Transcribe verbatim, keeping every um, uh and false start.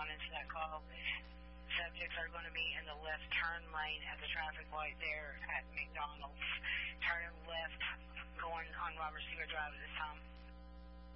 responding to that call. Subjects are going to be in the left turn lane at the traffic light there at McDonald's. Turning left, going on Robert Seaver Drive at this time.